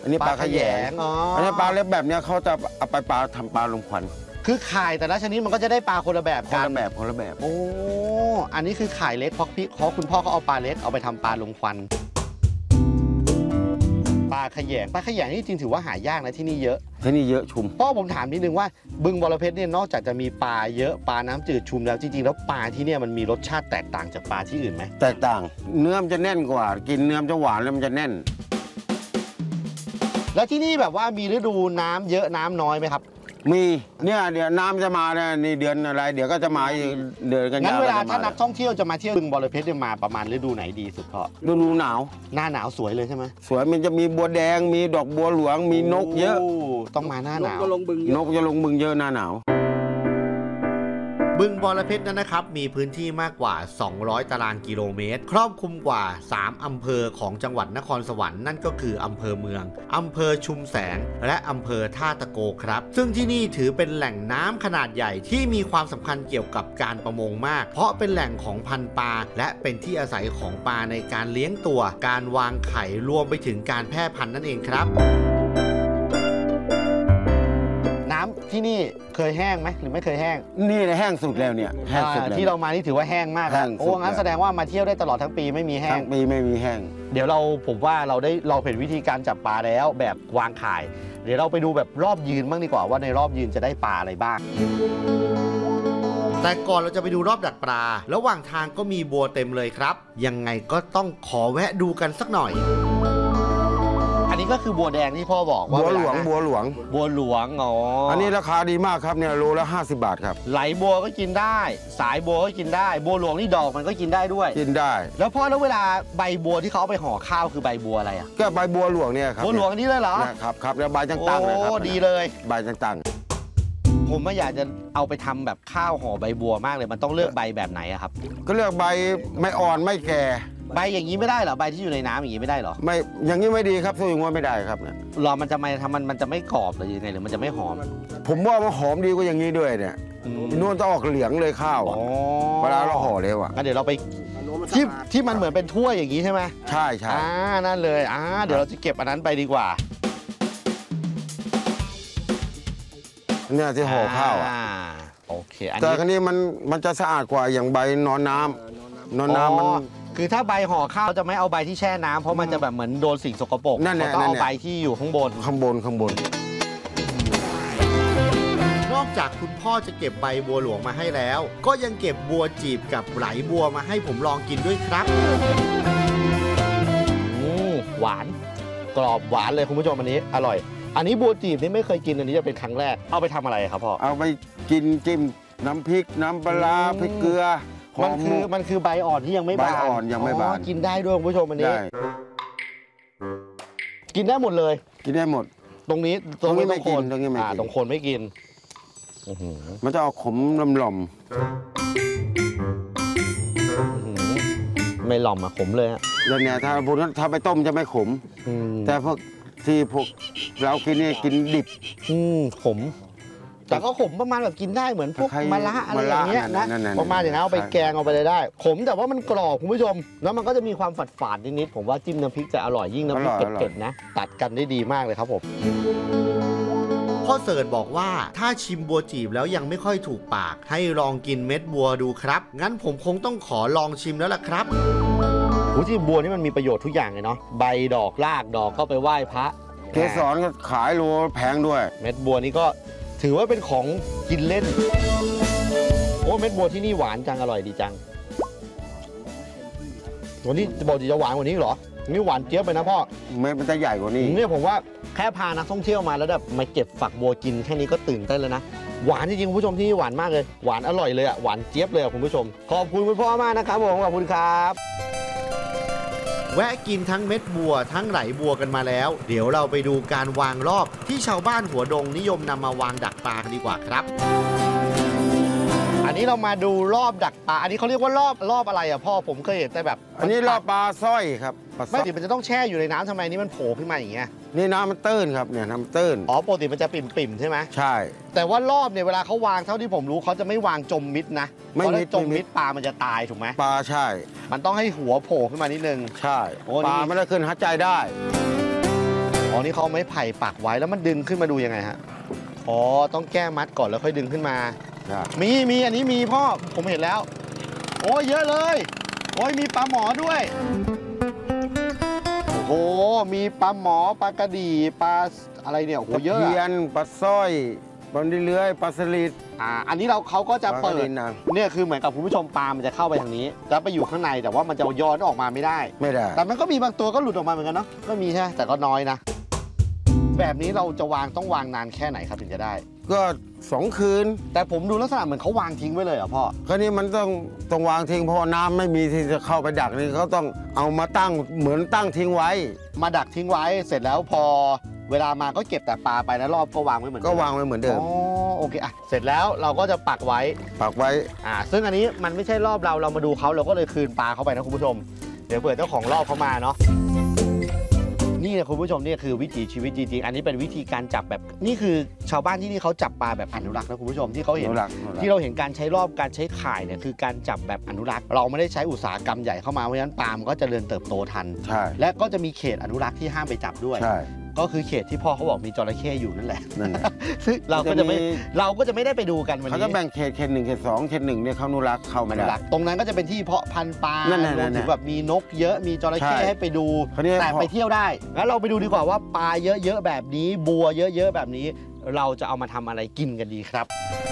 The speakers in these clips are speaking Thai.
อันนี้ปลาขยงอันนี้ปลาเล็บแบบเนี้ยเขาจะเอาไปทำปลาลมควันคือข่ายแต่ละชนิดมันก็จะได้ปลาคนละแบบกันคนละแบบโอ้อันนี้คือข่ายเล็กเพราะคุณพ่อเขาเอาปลาเล็กเอาไปทำปลาลมควันปลาขยงนี่จริงถือว่าหายากนะที่นี่เยอะชุมพ่อผมถามนิดนึงว่าบึงบรเพชรเนี่ยนอกจากจะมีปลาเยอะปลาน้ำจืดชุมแล้วจริงๆแล้วปลาที่เนี่ยมันมีรสชาติแตกต่างจากปลาที่อื่นไหมแตกต่างเนื้อมันจะแน่นกว่ากินเนื้อมันจะหวานแล้วมันจะแน่นแล้วที่นี่แบบว่ามีฤดูน้ำเยอะน้ำน้อยไหมครับมีเนี่ยเดี๋ยวน้ำจะมาเนี่ยนี่เดือนอะไรเดี๋ยวก็จะมาเดือนกันยายนงั้นเวลาถ้านักท่องเที่ยวจะมาเที่ยวบึงบรเพชรมาประมาณฤดูไหนดีสุดพ่อฤดูหนาวหน้าหนาวสวยเลยใช่ไหมสวยมันจะมีบัวแดงมีดอกบัวหลวงมีนกเยอะต้องมาหน้าหนาวนกจะลงบึงเยอะหน้าหนาวบึงบรเพชรนั้นนะครับมีพื้นที่มากกว่า200ตารางกิโลเมตรครอบคลุมกว่า3อำเภอของจังหวัดนครสวรรค์นั่นก็คืออำเภอเมืองอำเภอชุมแสงและอำเภอท่าตะโกครับซึ่งที่นี่ถือเป็นแหล่งน้ำขนาดใหญ่ที่มีความสำคัญเกี่ยวกับการประมงมากเพราะเป็นแหล่งของพันธุ์ปลาและเป็นที่อาศัยของปลาในการเลี้ยงตัวการวางไข่รวมไปถึงการแพร่พันธุ์นั่นเองครับที่นี่เคยแห้งไหมหรือไม่เคยแห้งนี่แห้งสุดแล้วเนี่ยแห้งสุดที่เรามานี่ถือว่าแห้งมากแล้วโอ้งั้นแสดงว่ามาเที่ยวได้ตลอดทั้งปีไม่มีแห้งทั้งปีไม่มีแห้งเดี๋ยวผมว่าเราเห็นวิธีการจับปลาแล้วแบบวางข่ายเดี๋ยวเราไปดูแบบรอบยืนบ้างดีกว่าว่าในรอบยืนจะได้ปลาอะไรบ้างแต่ก่อนเราจะไปดูรอบดักปลาระหว่างทางก็มีบัวเต็มเลยครับยังไงก็ต้องขอแวะดูกันสักหน่อยอันนี้ก็คือบัวแดงที่พ่อบอกว่าบัวหลวงอ๋ออันนี้ราคาดีมากครับเนี่ยโลละ50 บาทครับไหลบัวก็กินได้สายบัวก็กินได้บัวหลวงนี่ดอกมันก็กินได้ด้วยกินได้แล้วพ่อแล้วเวลาใบบัวที่เขาเอาไปห่อข้าวคือใบบัวอะไรอ่ะก็ใบบัวหลวงเนี่ยครับบัวหลวงนี่เลยเหรอครับแล้วใบต่างๆเลยครับโอ้ดีเลยใบต่างๆผมไม่อยากจะเอาไปทำแบบข้าวห่อใบบัวมากเลยมันต้องเลือกใบแบบไหนอะครับก็เลือกใบไม่อ่อนไม่แก่ใบอย่างนี้ไม่ได้เหรอใบที่อยู่ในน้ำอย่างนี้ไม่ได้เหรอไม่อย่างนี้ไม่ดีครับสู้อย่างงี้ไม่ได้ครับเนี่ยรอมันจะมันจะไม่กรอบหรือยังไงหรือมันจะไม่หอมผมว่ามันหอมดีกว่าอย่างนี้ด้วยเนี่ยนวลจะออกเหลืองเลยข้าวเวลาเราห่อเลยว่ะงั้นเดี๋ยวเราไปที่มันเหมือนเป็นถ้วยอย่างนี้ใช่ไหมใช่นั่นเลยเดี๋ยวเราจะเก็บอันนั้นไปดีกว่าเนี่ยที่ห่อข้าวโอเคแต่ครั้นี้มันจะสะอาดกว่าอย่างใบนอนน้ำมันคือถ้าใบห่อข้าวจะไม่เอาใบที่แช่น้ำเพราะมันจะแบบเหมือนโดนสิ่งสกปรกเขาต้องเอาใบที่อยู่ข้างบนนอกจากคุณพ่อจะเก็บใบบัวหลวงมาให้แล้วก็ยังเก็บบัวจีบกับไหลบัวมาให้ผมลองกินด้วยครับหวานกรอบหวานเลยคุณผู้ชมอันนี้อร่อยอันนี้บัวจีบนี่ไม่เคยกินอันนี้จะเป็นครั้งแรกเอาไปทำอะไรครับพ่อเอาไปกินจิ้มน้ำพริกน้ำปลาพริกเกลือมันคือใบอ่อนที่ยังไม่บานใบอ่อนยังไม่บานกินได้ด้วยคุณผู้ชมอันนี้กินได้หมดเลยกินได้หมดตรงนี้ไม่กินตรงนี้ไม่กินตรงคนไม่กินมันจะออกขมหล่อมไม่หล่อมขมเลยฮะแล้วเนี่ยถ้าไปต้มจะไม่ขมแต่พวกเรากินนี่กินดิบขมแต่ก็ขมประมาณแบบกินได้เหมือนพวกมะระอะไรอย่างเงี้ยนะประมาณอย่างนั้นเอาไปแกงเอาไปเลยได้ขมแต่ว่ามันกรอบคุณผู้ชมแล้วมันก็จะมีความฝาดๆนิดๆผมว่าจิ้มน้ำพริกจะอร่อยยิ่งน้ำพริกเผ็ดๆนะตัดกันได้ดีมากเลยครับผมพ่อเสิร์ชบอกว่าถ้าชิมบัวจีบแล้วยังไม่ค่อยถูกปากให้ลองกินเม็ดบัวดูครับงั้นผมคงต้องขอลองชิมแล้วล่ะครับที่บัวนี่มันมีประโยชน์ทุกอย่างเลยเนาะใบดอกรากดอกก็ไปไหว้พระเกสรก็ขายโลแพงด้วยเม็ดบัวนี่ก็ถือว่าเป็นของกินเล่นโอ้เม็ดบัวที่นี่หวานจังอร่อยดีจังวันนี้บอกจะหวานกว่านี้เหรอนี่หวานเจี๊ยบไปนะพ่อเม็ดมันจะใหญ่กว่านี้เนี่ยผมว่าแค่พานักท่องเที่ยวมาแล้วแบบมาเก็บฝักบัวกินแค่นี้ก็ตื่นเต้นแล้วนะหวานจริงๆคุณผู้ชมที่หวานมากเลยหวานอร่อยเลยอ่ะหวานเจี๊ยบเลยคุณผู้ชมขอบคุณคุณพ่อมากนะครับผมขอบคุณครับแวะกินทั้งเม็ดบัวทั้งไหลบัวกันมาแล้วเดี๋ยวเราไปดูการวางรอบที่ชาวบ้านหัวดงนิยมนำมาวางดักปลากันดีกว่าครับอันนี้เรามาดูรอบดักปลาอันนี้เขาเรียกว่ารอบอะไรอ่ะพ่อผมเคยเห็นแต่แบบอันนี้รอบปลาสร้อยครับไม่ติมันจะต้องแช่อยู่ในน้ำทำไมนี่มันโผล่ขึ้นมาอย่างเงี้ยนี่น้ำมันตื้นครับเนี่ยน้ำตื้นปกติมันจะปิ่มใช่ไหมใช่แต่ว่ารอบเนี่ยเวลาเขาวางเท่าที่ผมรู้เขาจะไม่วางจมมิดนะไม่จมมิดปลามันจะตายถูกไหมปลาใช่มันต้องให้หัวโผล่ขึ้นมานิดนึงใช่ปลาไม่ได้ขึ้นหายใจได้อ๋อนี่เขาเอาไม้ไผ่ปักไว้แล้วมันดึงขึ้นมาดูยังไงฮะอ๋อต้องแก้มัดก่อนแล้วค่อยดึงขึ้นมามีอันนี้มีพ่อผมเห็นแล้วโอ้ยเยอะเลยโอ้ยมีปลาหมอด้วยโอ้โหมีปลาหมอปลากระดีปลาอะไรเนี่ยโอ้โหเยอะเพียนปลาสร้อยปลาเลื้อยปลาสลิดอันนี้เขาก็จะเปิดเนี่ยคือเหมือนกับคุณผู้ชมปลามันจะเข้าไปทางนี้แล้วไปอยู่ข้างในแต่ว่ามันจะย้อนออกมาไม่ได้แต่มันก็มีบางตัวก็หลุดออกมาเหมือนกันเนาะก็มีใช่แต่ก็น้อยนะแบบนี้เราจะต้องวางนานแค่ไหนครับถึงจะได้ก็2 คืนแต่ผมดูลักษณะเหมือนเขาวางทิ้งไว้เลยเหรอพ่อคราวนี้มันต้องวางทิ้งเพราะน้ำไม่มีที่จะเข้าไปดักนี่เขาต้องเอามาตั้งเหมือนตั้งทิ้งไว้มาดักทิ้งไว้เสร็จแล้วพอเวลามาก็เก็บแต่ปลาไปนะรอบก็วางไว้เหมือนเดิมก็วางไว้เหมือนเดิมอ๋อโอเคเสร็จแล้วเราก็จะปักไว้ซึ่งอันนี้มันไม่ใช่รอบเรามาดูเขาเราก็เลยคืนปลาเข้าไปนะคุณผู้ชมเดี๋ยวเผื่อเจ้าของรอบเขามาเนาะนี่นะคุณผู้ชมนี่คือวิถีชีวิตจริงๆอันนี้เป็นวิธีการจับแบบนี่คือชาวบ้านที่นี่เขาจับปลาแบบอนุรักษ์นะคุณผู้ชมที่เขาเห็นที่เราเห็นการใช้รอบการใช้ข่ายเนี่ยคือการจับแบบอนุรักษ์เราไม่ได้ใช้อุตสาหกรรมใหญ่เข้ามาเพราะฉะนั้นปลามันก็เจริญเติบโตทันและก็จะมีเขตอนุรักษ์ที่ห้ามไปจับด้วยก็คือเขตที่พ่อเขาบอกมีจระเข้อยู่นั่นแหละซึ่งเราก็จะไม่ได้ไปดูกันวันนี้เขาจะแบ่งเขต1เขต2เขต1เนี่ยเขาอนุรักษ์เข้าไม่ได้ตรงนั้นก็จะเป็นที่เพาะพันธุ์ปลารวมถึงแบบมีนกเยอะมีจระเข้ให้ไปดูแต่ไปเที่ยวได้งั้นเราไปดูดีกว่าว่าปลาเยอะๆแบบนี้บัวเยอะๆแบบนี้เราจะเอามาทำอะไรกินกันดีครับ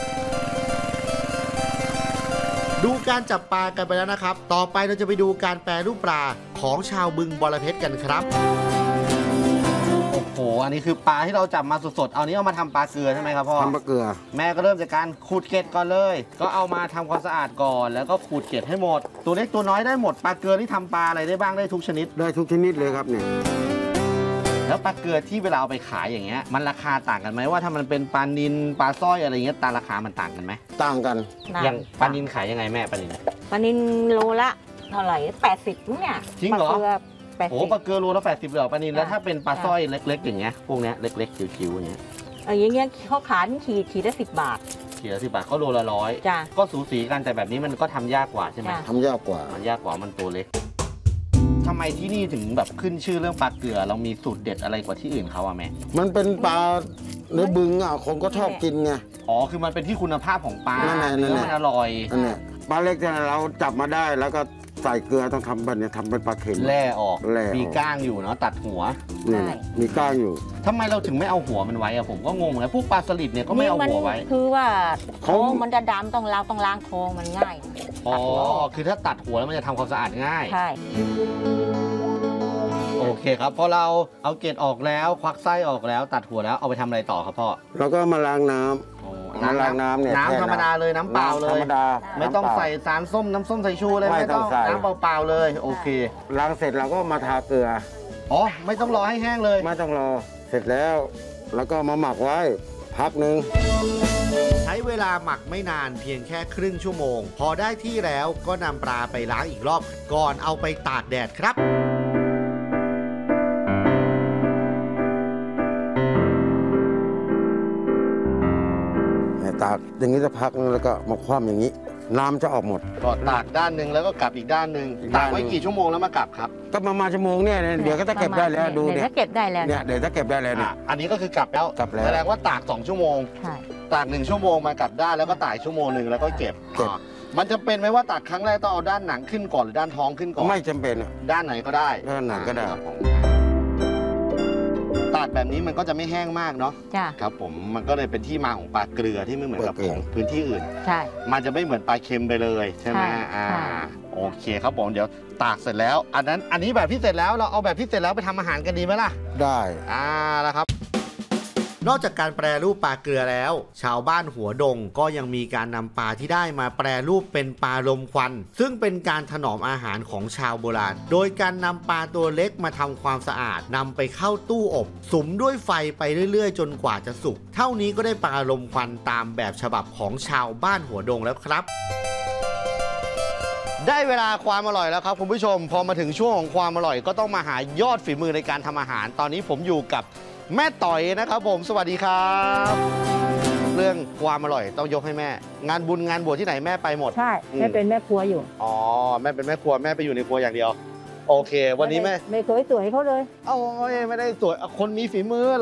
ดูการจับปลากันไปแล้วนะครับต่อไปเราจะไปดูการแปรรูปปลาของชาวบึงบรเพชรกันครับโอ้โหอันนี้คือปลาที่เราจับมาสดๆเอานี้เอามาทำปลาเกลือใช่ไหมครับพ่อทำปลาเกลือแม่ก็เริ่มจากการขูดเกล็ดก่อนเลยก็เอามาทำความสะอาดก่อนแล้วก็ขูดเกล็ดให้หมดตัวเล็กตัวน้อยได้หมดปลาเกลือที่ทำปลาอะไรได้บ้างได้ทุกชนิดเลยครับเนี่ยแล้วปลาเกลือที่เวลาเอาไปขายอย่างเงี้ยมันราคาต่างกันไหมว่าถ้ามันเป็นปลานิลปลาสร้อยอะไรเงี้ยราคามันต่างกันไหมต่างกันอย่างปลานิลขายยังไงแม่ปลานิลโลละเท่าไหร่80เนี่ยจริงเหรอโอ้ปลาเกลือโลละ80เหรอปลานิลแล้วถ้าเป็นปลาสร้อยเล็กๆอย่างเงี้ยพวกเนี้ยเล็กๆจิ๋วๆอย่างเงี้ยอย่างเงี้ยเขาขายขีดละ10 บาทขีดละ10 บาทเขาโลละ100 จ้ะก็สูสีกันแต่แบบนี้มันก็ทำยากกว่าใช่ไหมทำยากกว่ามันตัวเล็กทำไมที่นี่ถึงแบบขึ้นชื่อเรื่องปลาเกลือเรามีสูตรเด็ดอะไรกว่าที่อื่นเขาอะแม่มันเป็นปลาในบึงอ่ะคนก็ชอบกินไงอ๋อคือมันเป็นที่คุณภาพของปลามันอร่อยปลาเล็กเนี่ยเราจับมาได้แล้วก็ใส่เกลือต้องทำแบบนี้ทำเป็นปลาเค็มแล่ออกมีก้างอยู่เนาะตัดหัวมีก้างอยู่ทำไมเราถึงไม่เอาหัวมันไว้อะผมก็งงเลยพวกปลาสลิดเนี่ยก็ไม่เอาหัวไว้คือว่าท้องมันจะดำต้องล้างท้องมันง่ายอ๋อคือถ้าตัดหัวแล้วมันจะทำความสะอาดง่ายใช่โอเคครับพอเราเอาเกล็ดออกแล้วควักไส้ออกแล้วตัดหัวแล้วเอาไปทำอะไรต่อครับพ่อเราก็มาล้างน้ำเนี่ยน้ำธรรมดาเลยน้ำเปล่าเลยไม่ต้องใส่สารส้มน้ำส้มสายชูเลยไม่ต้องน้ำเปล่าๆเลยโอเคล้างเสร็จเราก็มาทาเกลืออ๋อไม่ต้องรอให้แห้งเลยไม่ต้องรอเสร็จแล้วก็มาหมักไว้พักหนึ่งใช้เวลาหมักไม่นานเพียงแค่ครึ่งชั่วโมงพอได้ที่แล้วก็นำปลาไปล้างอีกรอบก่อนเอาไปตากแดดครับตากอย่างนี้จะพักแล้วก็มาคว่ำอย่างนี้น้ำจะออกหมดก็ตากด้านหนึ่งแล้วก็กลับอีกด้านหนึ่งตากไว้กี่ชั่วโมงแล้วมากลับครับก็ประมาณชั่วโมงเนี่ยเดี๋ยวก็จะเก็บได้แล้วดูเนี่ยเก็บได้แล้วเนี่ยเดี๋ยวจะเก็บได้แล้วเนี่ยอันนี้ก็คือกลับแล้วแสดงว่าตาก2 ชั่วโมงตาก1 ชั่วโมงมากลับได้แล้วก็ตากชั่วโมงนึงแล้วก็เก็บมันจำเป็นไหมว่าตากครั้งแรกต้องเอาด้านหนังขึ้นก่อนหรือด้านท้องขึ้นก่อนไม่จำเป็นด้านไหนก็ได้ด้านไหนก็ได้ตากแบบนี้มันก็จะไม่แห้งมากเนาะครับผมมันก็เลยเป็นที่มาของปลาเกลือที่ไม่เหมือนกับของพื้นที่อื่นใช่มันจะไม่เหมือนปลาเค็มไปเลยใช่ไหมโอเคครับผมเดี๋ยวตากเสร็จแล้วอันนี้แบบที่เสร็จแล้วเราเอาแบบที่เสร็จแล้วไปทำอาหารกันดีไหมล่ะได้แล้วครับนอกจากการแปรรูปปลาเกลือแล้วชาวบ้านหัวดงก็ยังมีการนำปลาที่ได้มาแปรรูปเป็นปลาลมควันซึ่งเป็นการถนอมอาหารของชาวโบราณโดยการนำปลาตัวเล็กมาทำความสะอาดนำไปเข้าตู้อบสุมด้วยไฟไปเรื่อยๆจนกว่าจะสุกเท่านี้ก็ได้ปลาลมควันตามแบบฉบับของชาวบ้านหัวดงแล้วครับได้เวลาความอร่อยแล้วครับคุณผู้ชมพอมาถึงช่วงของความอร่อยก็ต้องมาหายอดฝีมือในการทำอาหารตอนนี้ผมอยู่กับแม่ต่อยนะครับผมสวัสดีครับเรื่องความอร่อยต้องยกให้แม่งานบุญงานบวชที่ไหนแม่ไปหมดใช่แม่เป็นแม่ครัวอยู่อ๋อแม่เป็นแม่ครัวแม่ไปอยู่ในครัวอย่างเดียวโอเค วันนี้แม่ไม่เคยสวยเขาเลยโอ้ยไม่ได้สวยคนมีฝีมือ